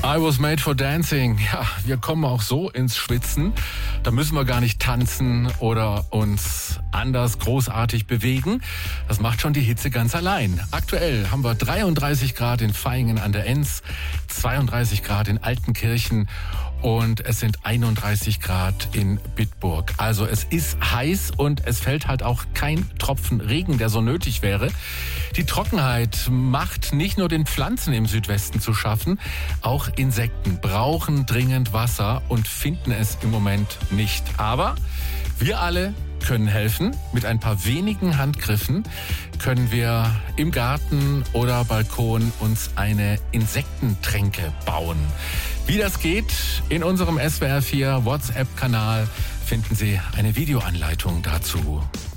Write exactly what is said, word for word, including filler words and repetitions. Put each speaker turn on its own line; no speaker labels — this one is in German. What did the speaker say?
I was made for dancing. Ja, wir kommen auch so ins Schwitzen. Da müssen wir gar nicht tanzen oder uns anders großartig bewegen. Das macht schon die Hitze ganz allein. Aktuell haben wir dreiunddreißig Grad in Vaihingen an der Enns, zweiunddreißig Grad in Altenkirchen und es sind einunddreißig Grad in Bitburg. Also es ist heiß und es fällt halt auch kein Tropfen Regen, der so nötig wäre. Die Trockenheit macht nicht nur den Pflanzen im Südwesten zu schaffen, auch Insekten brauchen dringend Wasser und finden es im Moment nicht. Aber wir alle können helfen. Mit ein paar wenigen Handgriffen können wir im Garten oder Balkon uns eine Insektentränke bauen. Wie das geht, in unserem S W R vier WhatsApp-Kanal finden Sie eine Videoanleitung dazu.